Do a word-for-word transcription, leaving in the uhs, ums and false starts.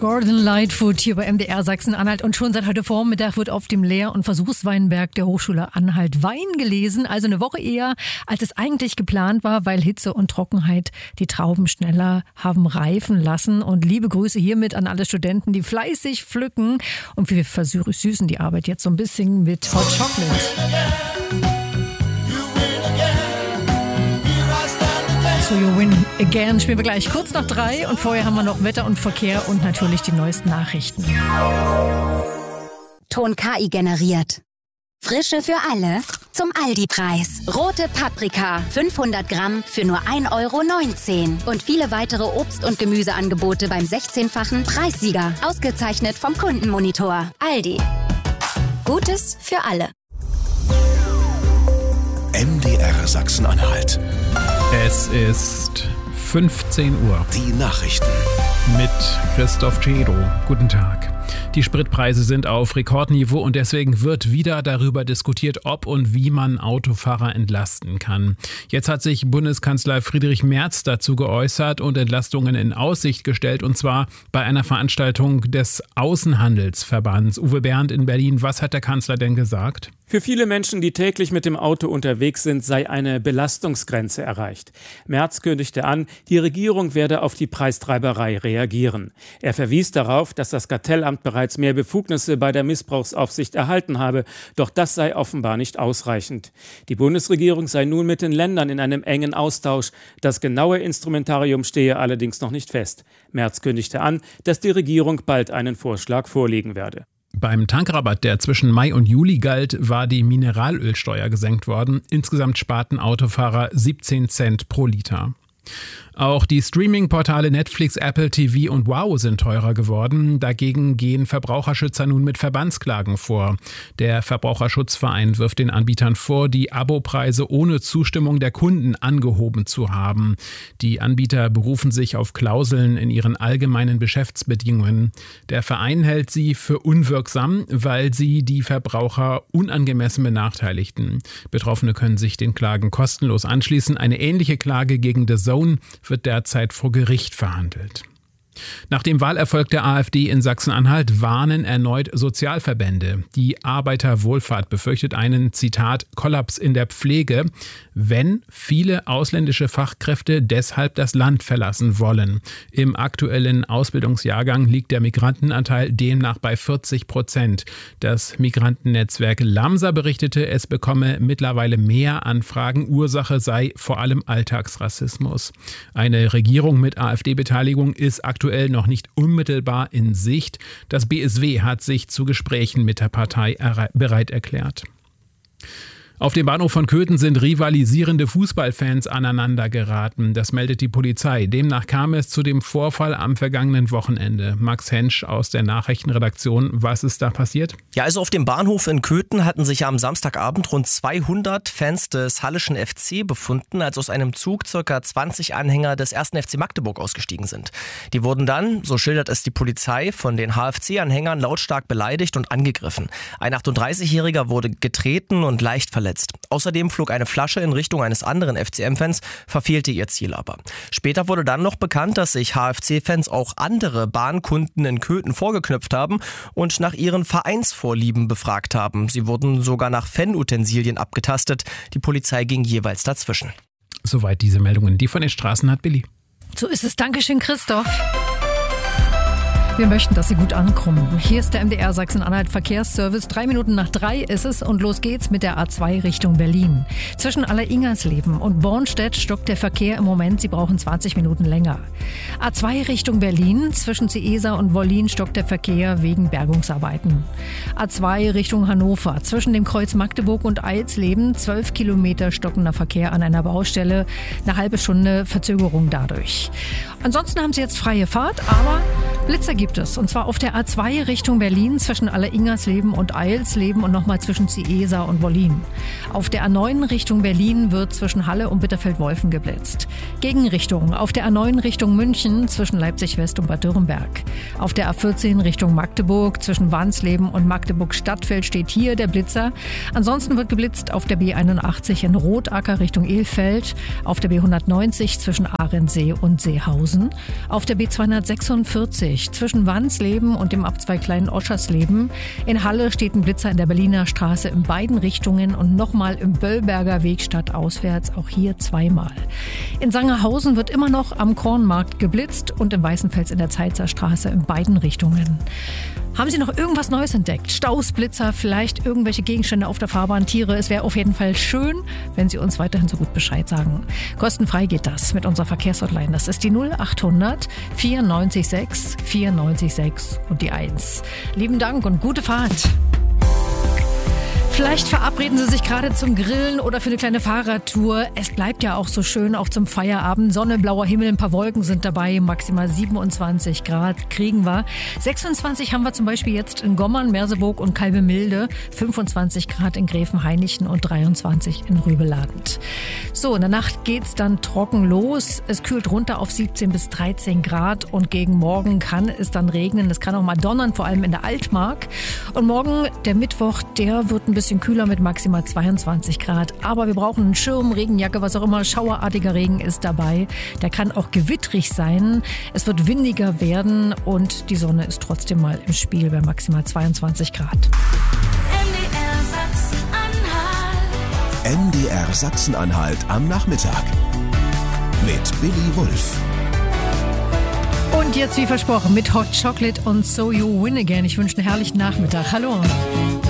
Gordon Lightfoot hier bei M D R Sachsen-Anhalt und schon seit heute Vormittag wird auf dem Lehr- und Versuchsweinberg der Hochschule Anhalt Wein gelesen, also eine Woche eher, als es eigentlich geplant war, weil Hitze und Trockenheit die Trauben schneller haben reifen lassen. Und liebe Grüße hiermit an alle Studenten, die fleißig pflücken, und wir versüßen die Arbeit jetzt so ein bisschen mit Hot Chocolate. So You Win Again spielen wir gleich kurz nach drei und vorher haben wir noch Wetter und Verkehr und natürlich die neuesten Nachrichten. Ton K I generiert. Frische für alle zum Aldi-Preis. Rote Paprika, fünfhundert Gramm für nur ein Euro neunzehn. Und viele weitere Obst- und Gemüseangebote beim sechzehnfachen Preissieger. Ausgezeichnet vom Kundenmonitor. Aldi. Gutes für alle. M D R Sachsen-Anhalt. Es ist fünfzehn Uhr. Die Nachrichten. Mit Christoph Cedo. Guten Tag. Die Spritpreise sind auf Rekordniveau und deswegen wird wieder darüber diskutiert, ob und wie man Autofahrer entlasten kann. Jetzt hat sich Bundeskanzler Friedrich Merz dazu geäußert und Entlastungen in Aussicht gestellt, und zwar bei einer Veranstaltung des Außenhandelsverbands. Uwe Bernd in Berlin, was hat der Kanzler denn gesagt? Für viele Menschen, die täglich mit dem Auto unterwegs sind, sei eine Belastungsgrenze erreicht. Merz kündigte an, die Regierung werde auf die Preistreiberei reagieren. Er verwies darauf, dass das Kartellamt bereits mehr Befugnisse bei der Missbrauchsaufsicht erhalten habe, doch das sei offenbar nicht ausreichend. Die Bundesregierung sei nun mit den Ländern in einem engen Austausch. Das genaue Instrumentarium stehe allerdings noch nicht fest. Merz kündigte an, dass die Regierung bald einen Vorschlag vorlegen werde. Beim Tankrabatt, der zwischen Mai und Juli galt, war die Mineralölsteuer gesenkt worden. Insgesamt sparten Autofahrer siebzehn Cent pro Liter. Auch die Streaming-Portale Netflix, Apple T V und Wow sind teurer geworden. Dagegen gehen Verbraucherschützer nun mit Verbandsklagen vor. Der Verbraucherschutzverein wirft den Anbietern vor, die Abopreise ohne Zustimmung der Kunden angehoben zu haben. Die Anbieter berufen sich auf Klauseln in ihren allgemeinen Geschäftsbedingungen. Der Verein hält sie für unwirksam, weil sie die Verbraucher unangemessen benachteiligten. Betroffene können sich den Klagen kostenlos anschließen. Eine ähnliche Klage gegen The Zone wird derzeit vor Gericht verhandelt. Nach dem Wahlerfolg der AfD in Sachsen-Anhalt warnen erneut Sozialverbände. Die Arbeiterwohlfahrt befürchtet einen, Zitat, Kollaps in der Pflege, wenn viele ausländische Fachkräfte deshalb das Land verlassen wollen. Im aktuellen Ausbildungsjahrgang liegt der Migrantenanteil demnach bei vierzig Prozent. Das Migrantennetzwerk Lamsa berichtete, es bekomme mittlerweile mehr Anfragen. Ursache sei vor allem Alltagsrassismus. Eine Regierung mit AfD-Beteiligung ist aktuell aktuell noch nicht unmittelbar in Sicht. Das B S W hat sich zu Gesprächen mit der Partei bereit erklärt. Auf dem Bahnhof von Köthen sind rivalisierende Fußballfans aneinander geraten. Das meldet die Polizei. Demnach kam es zu dem Vorfall am vergangenen Wochenende. Max Hensch aus der Nachrichtenredaktion. Was ist da passiert? Ja, also auf dem Bahnhof in Köthen hatten sich am Samstagabend rund zweihundert Fans des Halleschen F C befunden, als aus einem Zug ca. zwanzig Anhänger des ersten F C Magdeburg ausgestiegen sind. Die wurden dann, so schildert es die Polizei, von den H F C-Anhängern lautstark beleidigt und angegriffen. Ein achtunddreißigjähriger wurde getreten und leicht verletzt. Außerdem flog eine Flasche in Richtung eines anderen F C M-Fans, verfehlte ihr Ziel aber. Später wurde dann noch bekannt, dass sich H F C-Fans auch andere Bahnkunden in Köthen vorgeknüpft haben und nach ihren Vereinsvorlieben befragt haben. Sie wurden sogar nach Fanutensilien abgetastet. Die Polizei ging jeweils dazwischen. Soweit diese Meldungen. Die von den Straßen hat Billy. So ist es. Dankeschön, Christoph. Wir möchten, dass Sie gut ankommen. Hier ist der M D R Sachsen-Anhalt Verkehrsservice. Drei Minuten nach drei ist es und los geht's mit der A zwei Richtung Berlin. Zwischen Alleringersleben und Bornstedt stockt der Verkehr im Moment. Sie brauchen zwanzig Minuten länger. A zwei Richtung Berlin. Zwischen Ciesa und Wollin stockt der Verkehr wegen Bergungsarbeiten. A zwei Richtung Hannover. Zwischen dem Kreuz Magdeburg und Eilsleben zwölf Kilometer stockender Verkehr an einer Baustelle. Eine halbe Stunde Verzögerung dadurch. Ansonsten haben Sie jetzt freie Fahrt, aber Blitzer gibt es. Und zwar auf der A zwei Richtung Berlin zwischen Alleringersleben und Eilsleben und nochmal zwischen Ciesa und Wollin. Auf der A neun Richtung Berlin wird zwischen Halle und Bitterfeld-Wolfen geblitzt. Gegenrichtung auf der A neun Richtung München zwischen Leipzig-West und Bad Dürrenberg. Auf der A vierzehn Richtung Magdeburg zwischen Wansleben und Magdeburg-Stadtfeld steht hier der Blitzer. Ansonsten wird geblitzt auf der B einundachtzig in Rotacker Richtung Elfeld, auf der B hundertneunzig zwischen Ahrensee und Seehausen, auf der B zweihundertsechsundvierzig einundzwanzig zwischen Wansleben und dem Abzweig Klein-Oschersleben. In Halle steht ein Blitzer in der Berliner Straße in beiden Richtungen und nochmal im Böllberger Weg stadtauswärts, auch hier zweimal. In Sangerhausen wird immer noch am Kornmarkt geblitzt und in Weißenfels in der Zeitzer Straße in beiden Richtungen. Haben Sie noch irgendwas Neues entdeckt? Staus, Blitzer, vielleicht irgendwelche Gegenstände auf der Fahrbahn, Tiere? Es wäre auf jeden Fall schön, wenn Sie uns weiterhin so gut Bescheid sagen. Kostenfrei geht das mit unserer Verkehrshotline. Das ist die null achthundert vierundneunzig sechs vierundneunzig sechs und die eins. Lieben Dank und gute Fahrt. Vielleicht verabreden Sie sich gerade zum Grillen oder für eine kleine Fahrradtour. Es bleibt ja auch so schön, auch zum Feierabend. Sonne, blauer Himmel, ein paar Wolken sind dabei. Maximal siebenundzwanzig Grad kriegen wir. sechsundzwanzig haben wir zum Beispiel jetzt in Gommern, Merseburg und Kalbemilde. fünfundzwanzig Grad in Gräfenhainichen und dreiundzwanzig in Rübeland. So, in der Nacht geht's dann trocken los. Es kühlt runter auf siebzehn bis dreizehn Grad und gegen morgen kann es dann regnen. Es kann auch mal donnern, vor allem in der Altmark. Und morgen, der Mittwoch, der wird ein bisschen bisschen kühler mit maximal zweiundzwanzig Grad. Aber wir brauchen einen Schirm, Regenjacke, was auch immer. Schauerartiger Regen ist dabei. Der kann auch gewittrig sein. Es wird windiger werden und die Sonne ist trotzdem mal im Spiel bei maximal zweiundzwanzig Grad. M D R Sachsen-Anhalt am Nachmittag mit Billy Wulff. Und jetzt wie versprochen mit Hot Chocolate und So You Win Again. Ich wünsche einen herrlichen Nachmittag. Hallo.